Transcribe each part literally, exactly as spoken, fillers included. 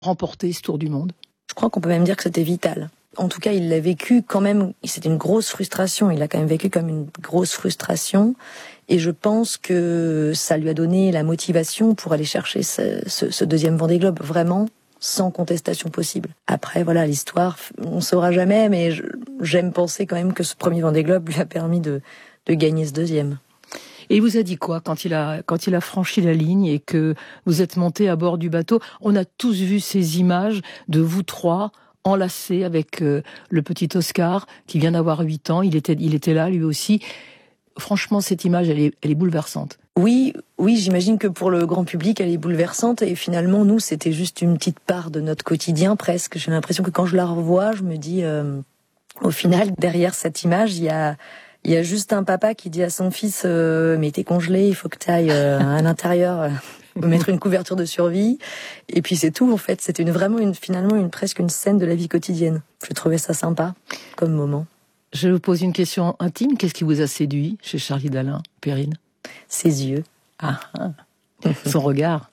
remporter ce tour du monde? Je crois qu'on peut même dire que c'était vital. En tout cas, il l'a vécu quand même, c'était une grosse frustration, il l'a quand même vécu comme une grosse frustration, et je pense que ça lui a donné la motivation pour aller chercher ce, ce, ce deuxième Vendée Globe, vraiment, sans contestation possible. Après, voilà, l'histoire, on ne saura jamais, mais je, j'aime penser quand même que ce premier Vendée Globe lui a permis de, de gagner ce deuxième. Et il vous a dit quoi quand il a quand il a franchi la ligne et que vous êtes monté à bord du bateau? On a tous vu ces images de vous trois enlacé avec euh, le petit Oscar qui vient d'avoir huit ans. Il était, il était là lui aussi. Franchement, cette image, elle est, elle est bouleversante. Oui, oui, j'imagine que pour le grand public, elle est bouleversante. Et finalement, nous, c'était juste une petite part de notre quotidien presque. J'ai l'impression que quand je la revois, je me dis, euh, au final, derrière cette image, il y a, il y a juste un papa qui dit à son fils, euh, mais t'es congelé, il faut que t'ailles euh, à l'intérieur. Mettre une couverture de survie, et puis c'est tout en fait. C'était une, vraiment une, finalement une, presque une scène de la vie quotidienne. Je trouvais ça sympa comme moment. Je vous pose une question intime. Qu'est-ce qui vous a séduit chez Charlie Dalin, Perrine? Ses yeux. Ah, ah. Son regard.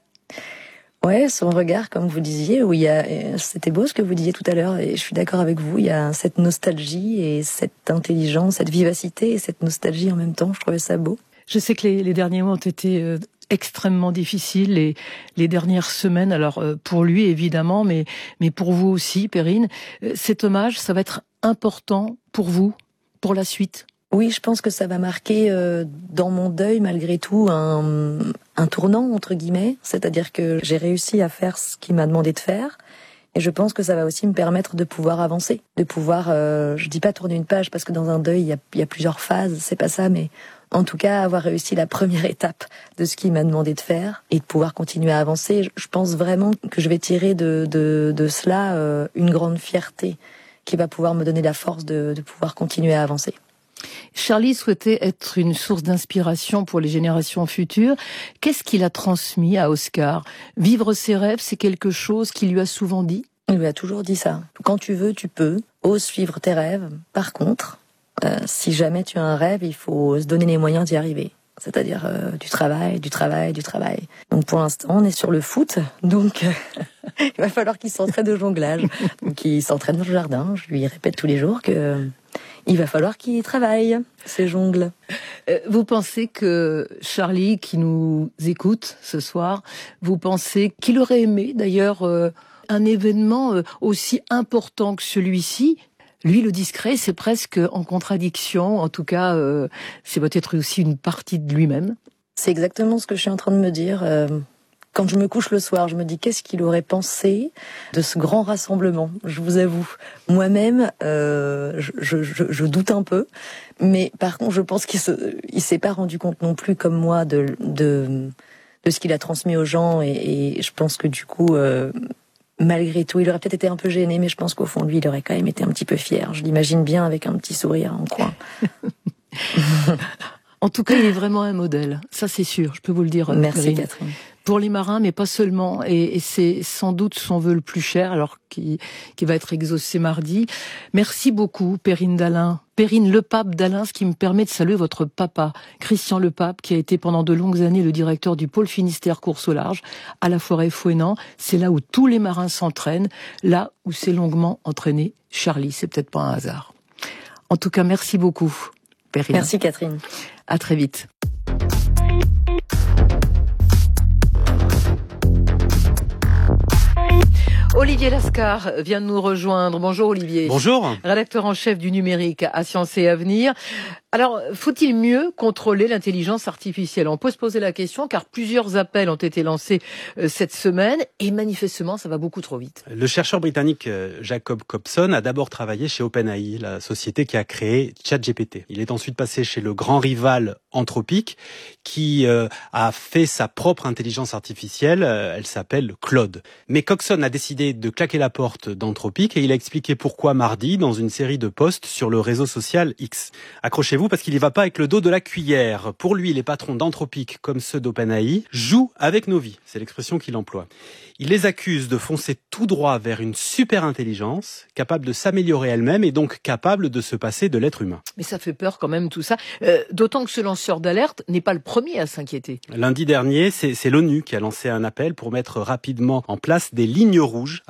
Ouais, son regard, comme vous disiez, où il y a, c'était beau ce que vous disiez tout à l'heure, et je suis d'accord avec vous, il y a cette nostalgie et cette intelligence, cette vivacité et cette nostalgie en même temps. Je trouvais ça beau. Je sais que les, les derniers mois ont été euh, extrêmement difficiles, les, les dernières semaines, alors euh, pour lui évidemment, mais, mais pour vous aussi, Perrine. Euh, cet hommage, ça va être important pour vous, pour la suite? Oui, je pense que ça va marquer euh, dans mon deuil, malgré tout, un, un tournant, entre guillemets. C'est-à-dire que j'ai réussi à faire ce qu'il m'a demandé de faire. Et je pense que ça va aussi me permettre de pouvoir avancer, de pouvoir, euh, je dis pas tourner une page, parce que dans un deuil, il y a, il y a plusieurs phases, c'est pas ça, mais en tout cas, avoir réussi la première étape de ce qu'il m'a demandé de faire et de pouvoir continuer à avancer. Je pense vraiment que je vais tirer de, de, de cela euh, une grande fierté qui va pouvoir me donner la force de, de pouvoir continuer à avancer. Charlie souhaitait être une source d'inspiration pour les générations futures. Qu'est-ce qu'il a transmis à Oscar? Vivre ses rêves, c'est quelque chose qu'il lui a souvent dit? Il lui a toujours dit ça. Quand tu veux, tu peux. Ose suivre tes rêves. Par contre, euh, si jamais tu as un rêve, il faut se donner les moyens d'y arriver. C'est-à-dire euh, du travail, du travail, du travail. Donc pour l'instant, on est sur le foot. Donc il va falloir qu'il s'entraîne au jonglage. Donc il s'entraîne dans le jardin. Je lui répète tous les jours que euh, il va falloir qu'il travaille, ses jongles. Euh, vous pensez que Charlie, qui nous écoute ce soir, vous pensez qu'il aurait aimé d'ailleurs euh, un événement euh, aussi important que celui-ci? Lui, le discret, c'est presque en contradiction. En tout cas, euh, c'est peut-être aussi une partie de lui-même. C'est exactement ce que je suis en train de me dire. Euh, quand je me couche le soir, je me dis qu'est-ce qu'il aurait pensé de ce grand rassemblement. Je vous avoue, moi-même, euh, je, je, je, je doute un peu. Mais par contre, je pense qu'il se, il s'est pas rendu compte non plus, comme moi, de, de, de ce qu'il a transmis aux gens. Et, et je pense que du coup... Euh, malgré tout, il aurait peut-être été un peu gêné, mais je pense qu'au fond de lui, il aurait quand même été un petit peu fier. Je l'imagine bien avec un petit sourire en coin. En tout cas, il est vraiment un modèle. Ça, c'est sûr. Je peux vous le dire. Merci, Perrine. Catherine. Pour les marins, mais pas seulement. Et, et c'est sans doute son vœu le plus cher, alors qui, qui va être exaucé mardi. Merci beaucoup, Perrine Dalin. Perrine Lepape Dalin, ce qui me permet de saluer votre papa, Christian Lepape, qui a été pendant de longues années le directeur du pôle Finistère course au large, à la Forêt-Fouesnant. C'est là où tous les marins s'entraînent, là où s'est longuement entraîné Charlie. C'est peut-être pas un hasard. En tout cas, merci beaucoup, Perrine. Merci, Catherine. À très vite. Olivier Lascar vient de nous rejoindre. Bonjour Olivier. Bonjour. Rédacteur en chef du numérique à Sciences et Avenir. Alors, faut-il mieux contrôler l'intelligence artificielle? On peut se poser la question car plusieurs appels ont été lancés euh, cette semaine et manifestement, ça va beaucoup trop vite. Le chercheur britannique Jacob Cobson a d'abord travaillé chez OpenAI, la société qui a créé ChatGPT. Il est ensuite passé chez le grand rival Anthropic qui euh, a fait sa propre intelligence artificielle. Euh, elle s'appelle Claude. Mais Cobson a décidé de claquer la porte d'Anthropic et il a expliqué pourquoi mardi dans une série de posts sur le réseau social X. Accrochez méfiez-vous parce qu'il y va pas avec le dos de la cuillère. Pour lui, les patrons d'Anthropic, comme ceux d'OpenAI, jouent avec nos vies. C'est l'expression qu'il emploie. Il les accuse de foncer tout droit vers une super intelligence, capable de s'améliorer elle-même et donc capable de se passer de l'être humain. Mais ça fait peur quand même tout ça. Euh, d'autant que ce lanceur d'alerte n'est pas le premier à s'inquiéter. Lundi dernier, c'est, c'est l'ONU qui a lancé un appel pour mettre rapidement en place des lignes rouges